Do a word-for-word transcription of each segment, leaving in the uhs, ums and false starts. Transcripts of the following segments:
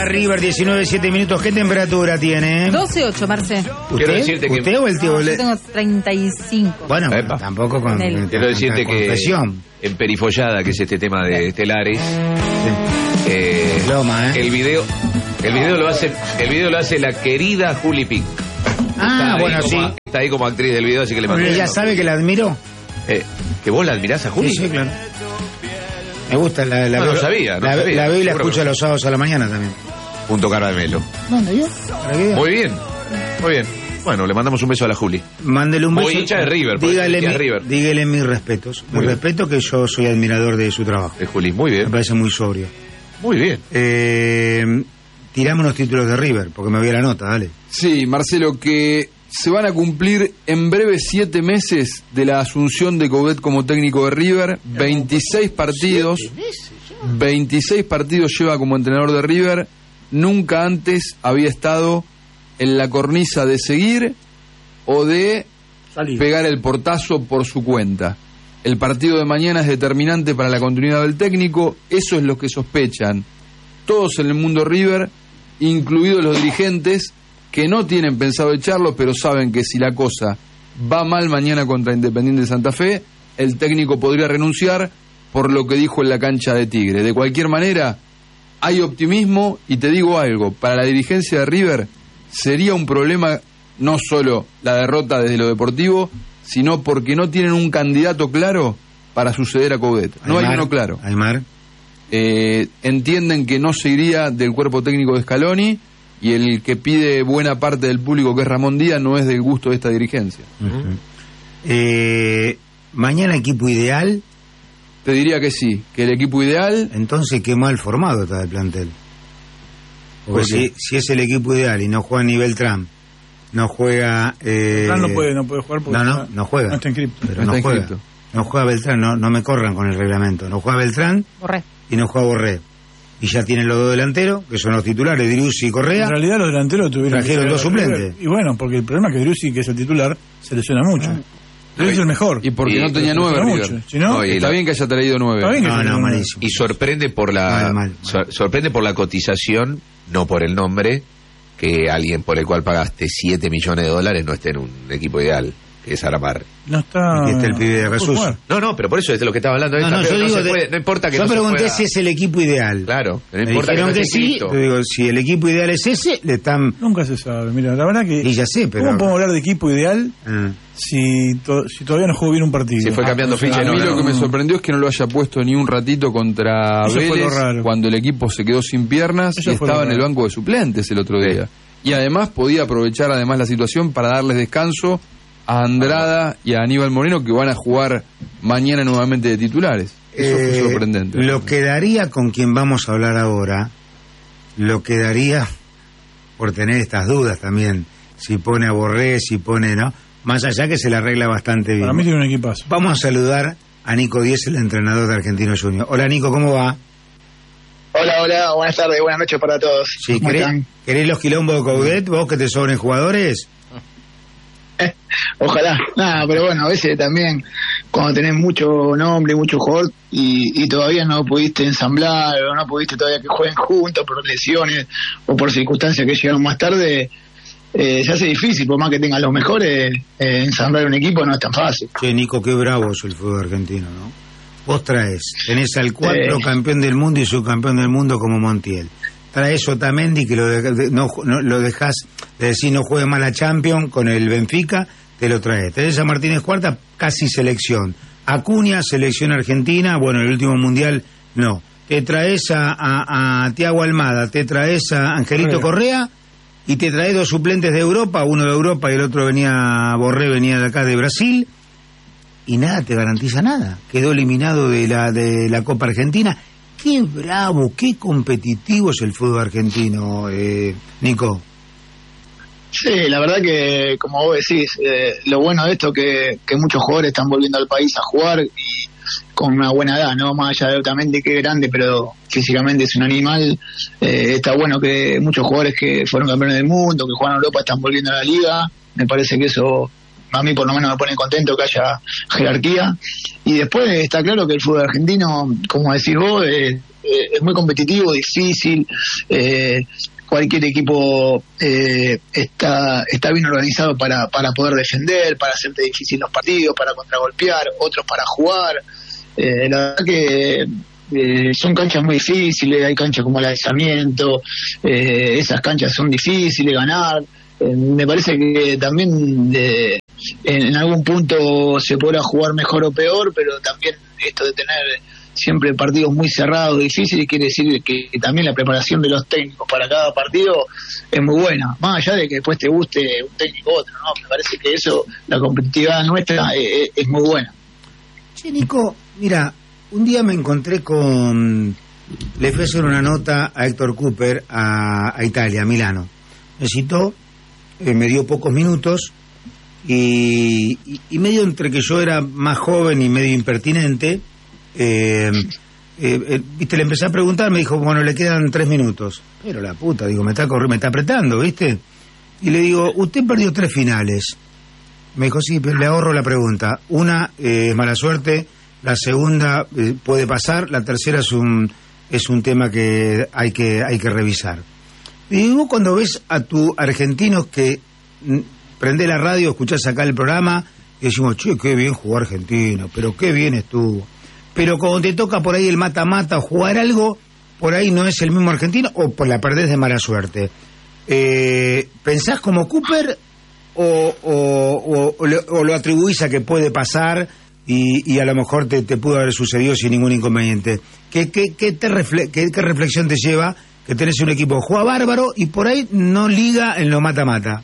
River, diecinueve, siete minutos. ¿Qué temperatura tiene? doce ocho, Marce. ¿Usted? ¿Usted que... o el tío? No, yo tengo treinta y cinco. Bueno, Epa. tampoco con... El... Quiero decirte que presión. En Perifollada, que es este tema de Estelares, sí. eh, Loma, ¿eh? el video el video lo hace el video lo hace la querida Juli Pink. Ah, bueno, como, sí. Está ahí como actriz del video, así que le mando. ¿Ella sabe que la admiro? Eh, ¿Que vos la admirás a Juli? Sí, sí, claro. Me gusta, la, la no, veo, no sabía, no la, sabía. La veo y la escucho los sábados a la mañana también. Punto Caramelo. ¿Dónde yo? Muy bien, muy bien. Bueno, le mandamos un beso a la Juli. Mándele un beso. Muy hincha de River. Dígale, mi, de River. dígale mis respetos. Mi respeto que yo soy admirador de su trabajo. De Juli, muy bien. Me parece muy sobrio. Muy bien. Eh, tirame unos títulos de River, porque me voy a la nota, dale. Sí, Marcelo, que se van a cumplir en breve siete meses de la asunción de Coudet como técnico de River. veintiséis partidos. veintiséis partidos lleva como entrenador de River. Nunca antes había estado en la cornisa de seguir o de Salir. pegar el portazo por su cuenta. El partido de mañana es determinante para la continuidad del técnico. Eso es lo que sospechan todos en el mundo River, incluidos los dirigentes, que no tienen pensado echarlo, pero saben que si la cosa va mal mañana contra Independiente de Santa Fe, el técnico podría renunciar por lo que dijo en la cancha de Tigre. De cualquier manera, hay optimismo, y te digo algo, para la dirigencia de River sería un problema no solo la derrota desde lo deportivo, sino porque no tienen un candidato claro para suceder a Coudet. No Aymar, hay uno claro. Aymar. Eh, entienden que no se iría del cuerpo técnico de Scaloni, y el que pide buena parte del público, que es Ramón Díaz, no es del gusto de esta dirigencia. Uh-huh. eh, mañana equipo ideal. Te diría que sí, que el equipo ideal. Entonces qué mal formado está el plantel. Porque si, si es el equipo ideal y no juega ni Beltrán, no juega... Eh... Beltrán no puede, no puede jugar porque no, no, no juega. No está inscripto. Pero no, no está juega. inscripto. No juega Beltrán, no, no me corran con el reglamento. No juega Beltrán Borré. Y no juega Borré. Y ya tienen los dos delanteros, que son los titulares, Driussi y Correa. En realidad los delanteros tuvieron trajeron dos suplentes. Y bueno, porque el problema es que Driussi, que es el titular, se lesiona mucho. Ah. Driussi es el mejor. Y porque y no tenía nueve, River. Si no, no, está la... bien que haya traído nueve. Está bien que no, no, malísimo. Y sorprende por la mal, mal, mal. Sor- sorprende por la cotización, no por el nombre, que alguien por el cual pagaste siete millones de dólares no esté en un equipo ideal, que es Aramar. No está... Aquí está el pibe de Jesús. No, no, pero por eso es de lo que estaba hablando. No, no, yo no, digo se puede, no importa que yo no pregunté se pueda... si es el equipo ideal. Claro, no me importa dijeron que, no que sí. Yo digo, si el equipo ideal es ese, le están... Nunca se sabe. Mira, la verdad que... Y ya sé, pero... ¿Cómo podemos hablar de equipo ideal ah. si, to- si todavía no jugó bien un partido? Si fue cambiando ah, ficha. A mí no, lo no. que me sorprendió es que no lo haya puesto ni un ratito contra Eso Vélez, raro. cuando el equipo se quedó sin piernas. Eso y fue estaba en raro. el banco de suplentes el otro día. Y además podía aprovechar además la situación para darles descanso a Andrada y a Aníbal Moreno, que van a jugar mañana nuevamente de titulares. Eso eh, fue sorprendente. Lo quedaría con quien vamos a hablar ahora, lo quedaría por tener estas dudas también, si pone a Borré, si pone, ¿no? Más allá que se le arregla bastante bien. Para mí tiene un equipazo. Vamos a saludar a Nico Díez, el entrenador de Argentino Junior. Hola Nico, ¿cómo va? Hola, hola, buenas tardes, buenas noches para todos. Sí, ¿querés, ¿Querés los quilombos de Coudet, vos que te sobren jugadores? Ojalá, nada, pero bueno, a veces también cuando tenés mucho nombre, mucho jugador y, y todavía no pudiste ensamblar o no pudiste todavía que jueguen juntos por lesiones o por circunstancias que llegaron más tarde, eh, se hace difícil, por más que tengan los mejores, eh, ensamblar un equipo no es tan fácil. Che, Nico, qué bravo es el fútbol argentino, ¿no? Vos traes, tenés al cuatro eh. campeón del mundo y subcampeón del mundo como Montiel. Traes Otamendi, que lo, de, no, no, lo dejás de decir no juegue mal a Champions con el Benfica, te lo traes. Tenés a Martínez Cuarta, casi selección. Acuña, selección argentina, bueno, el último mundial, no. Te traes a, a, a Thiago Almada, te traes a Angelito Correa, y te traes dos suplentes de Europa, uno de Europa y el otro venía, Borré venía de acá de Brasil, y nada te garantiza nada. Quedó eliminado de la, de la Copa Argentina. Qué bravo, qué competitivo es el fútbol argentino, eh, Nico. Sí, la verdad que, como vos decís, eh, lo bueno de esto es que, que muchos jugadores están volviendo al país a jugar y con una buena edad, ¿no? Más allá de Otamendi, que es grande, pero físicamente es un animal. Eh, está bueno que muchos jugadores que fueron campeones del mundo, que juegan en Europa, están volviendo a la liga. Me parece que eso, a mí por lo menos me pone contento que haya jerarquía. Y después está claro que el fútbol argentino, como decís vos, eh, eh, es muy competitivo, difícil, eh, cualquier equipo eh, está está bien organizado para, para poder defender, para hacerte difícil los partidos, para contragolpear, otros para jugar. Eh, la verdad que eh, son canchas muy difíciles, hay canchas como la de Sarmiento, eh, esas canchas son difíciles de ganar. Eh, me parece que también eh, en, en algún punto se podrá jugar mejor o peor, pero también esto de tener siempre partidos muy cerrados, difíciles, quiere decir que, que también la preparación de los técnicos para cada partido es muy buena, más allá de que después te guste un técnico u otro, ¿no? Me parece que eso, la competitividad nuestra es, es muy buena. Che, Nico, mira, un día me encontré con... Le fui a hacer una nota a Héctor Cooper a, a Italia, a Milano. Me citó, eh, me dio pocos minutos y, y, y medio entre que yo era más joven y medio impertinente, eh, eh, eh, viste, le empecé a preguntar, me dijo, bueno, le quedan tres minutos. Pero la puta, digo, me está corriendo, me está apretando, ¿viste? Y le digo, usted perdió tres finales. Me dijo, sí, pero le ahorro la pregunta. Una es eh, mala suerte, la segunda eh, puede pasar, la tercera es un es un tema que hay que hay que revisar. Y vos cuando ves a tus argentinos que mm, prende la radio, escuchás acá el programa y decimos, che, qué bien jugó Argentina, pero qué bien estuvo. Pero cuando te toca por ahí el mata-mata o jugar algo, por ahí no es el mismo argentino o por la perdés de mala suerte. Eh, ¿Pensás como Cooper o, o, o, o, le, o lo atribuís a que puede pasar y, y a lo mejor te, te pudo haber sucedido sin ningún inconveniente? ¿Qué, qué, qué, te refle qué, qué reflexión te lleva que tenés un equipo que juega bárbaro y por ahí no liga en lo mata-mata?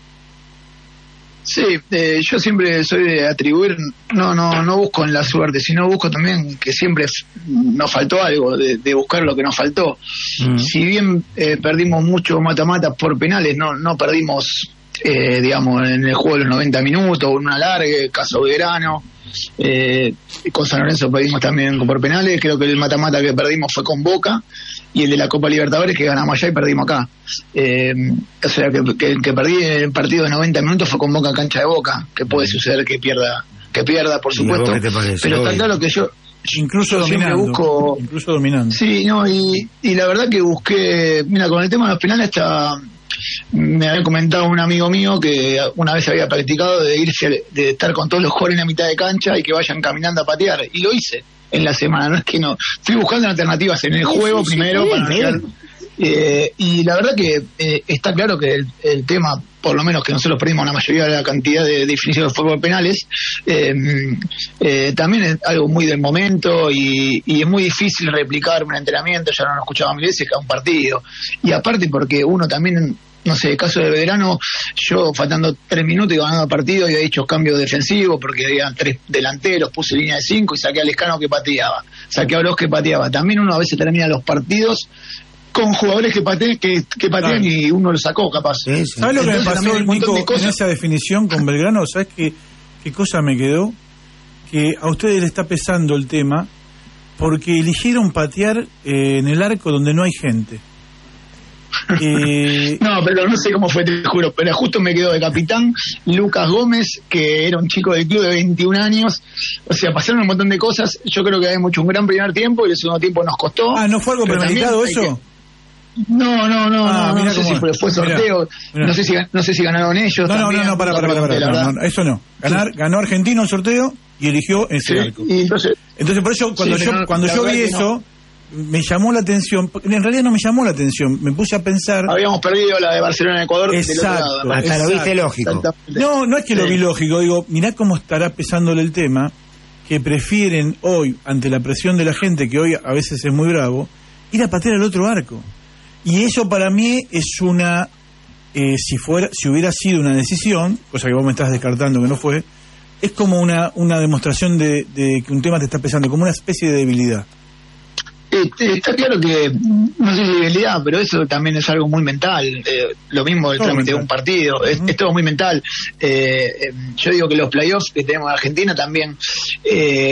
Sí, eh, yo siempre soy de atribuir, no no no busco en la suerte, sino busco también que siempre nos faltó algo, de, de buscar lo que nos faltó. Mm. Si bien eh, perdimos mucho mata-mata por penales, no no perdimos, eh, digamos, en el juego de los noventa minutos, en una larga, caso Belgrano. Eh, con San Lorenzo perdimos también por penales, creo que el mata-mata que perdimos fue con Boca, y el de la Copa Libertadores que ganamos allá y perdimos acá. Eh, o sea, que, que, que perdí el partido de noventa minutos fue con Boca en cancha de Boca, que puede suceder que pierda, que pierda por supuesto, pero está claro que yo incluso yo dominando, busco, incluso dominando. Sí, no, y, y la verdad que busqué, mira, con el tema de los penales hasta me había comentado un amigo mío que una vez había practicado de irse, de estar con todos los jugadores en la mitad de cancha y que vayan caminando a patear, y lo hice en la semana, no es que no, fui buscando alternativas en el sí, juego sí, primero sí, para bien, eh, y la verdad que eh, está claro que el, el tema, por lo menos que nosotros perdimos la mayoría de la cantidad de definiciones de fútbol penales, eh, eh, también es algo muy del momento y, y es muy difícil replicar un entrenamiento, ya no lo escuchaba mil veces, que a un partido, y aparte porque uno también, no sé, el caso de Belgrano, yo faltando tres minutos y ganando el partido, había hecho cambio defensivo porque había tres delanteros, puse línea de cinco y saqué a Lescano que pateaba, saqué a Oroz que pateaba. También uno a veces termina los partidos con jugadores que patean, que, que patean claro, y uno lo sacó capaz. Sí, sí. ¿Sabes lo que me pasó, Nico, en esa definición con Belgrano? ¿Sabes qué, qué cosa me quedó? Que a ustedes les está pesando el tema porque eligieron patear eh, en el arco donde no hay gente. Eh... No, pero no sé cómo fue, te juro, pero justo me quedó de capitán Lucas Gómez, que era un chico del club de veintiún años, o sea, pasaron un montón de cosas. Yo creo que habíamos hecho un gran primer tiempo y el segundo tiempo nos costó. Ah, ¿no fue algo premeditado eso? Que... No, no, no, ah, no, no sé si fue, fue sorteo, mirá, mirá. no sé si no sé si ganaron ellos. No, también, no, no, no, para, para, para, para, para no, no, eso no. Ganar, sí. Ganó Argentino el sorteo y eligió ese sí, arco. Y entonces, entonces por eso cuando sí, yo no, cuando yo vi eso me llamó la atención, en realidad no me llamó la atención, me puse a pensar... Habíamos perdido la de Barcelona-Ecuador. Exacto, hasta lo viste lógico. No, no es que sí. Lo vi lógico, digo, mirá cómo estará pesándole el tema, que prefieren hoy, ante la presión de la gente, que hoy a veces es muy bravo, ir a patear al otro arco. Y eso para mí es una... Eh, si fuera si hubiera sido una decisión, cosa que vos me estás descartando que no fue, es como una, una demostración de, de que un tema te está pesando, como una especie de debilidad. Está claro que, no sé si debilidad, pero eso también es algo muy mental. Eh, lo mismo el trámite de un partido, es, uh-huh. es todo muy mental. Eh, eh, yo digo que los playoffs que tenemos en Argentina también, eh,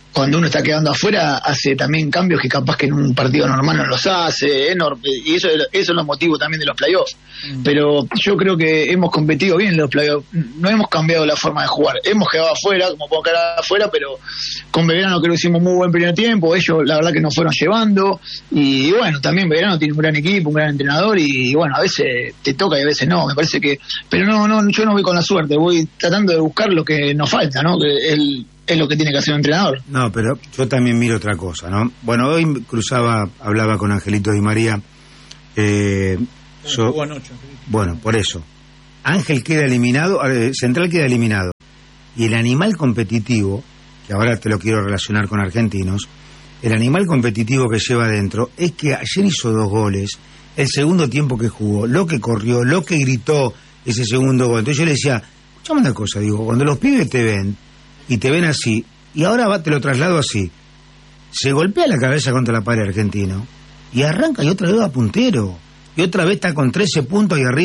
cuando uno está quedando afuera, hace también cambios que capaz que en un partido normal no los hace, enorme, y eso, eso es lo motivo también de los playoffs. Mm. Pero yo creo que hemos competido bien en los playoffs, no hemos cambiado la forma de jugar, hemos quedado afuera, como puedo quedar afuera, pero con Belgrano creo que hicimos muy buen primer tiempo, ellos la verdad que nos fueron llevando, y bueno, también Belgrano tiene un gran equipo, un gran entrenador, y bueno, a veces te toca y a veces no, me parece que, pero no, no, yo no voy con la suerte, voy tratando de buscar lo que nos falta, ¿no? Que el es lo que tiene que hacer un entrenador. No, pero yo también miro otra cosa, ¿no? Bueno, hoy cruzaba, hablaba con Angelito Di María. Eh, so, bueno, por eso. Ángel queda eliminado, eh, Central queda eliminado. Y el animal competitivo, que ahora te lo quiero relacionar con argentinos, el animal competitivo que lleva adentro es que ayer hizo dos goles, el segundo tiempo que jugó, lo que corrió, lo que gritó ese segundo gol. Entonces yo le decía, escuchame una cosa, digo, cuando los pibes te ven, y te ven así, y ahora va, te lo traslado así, se golpea la cabeza contra la pared argentino, y arranca y otra vez va puntero, y otra vez está con trece puntos ahí arriba.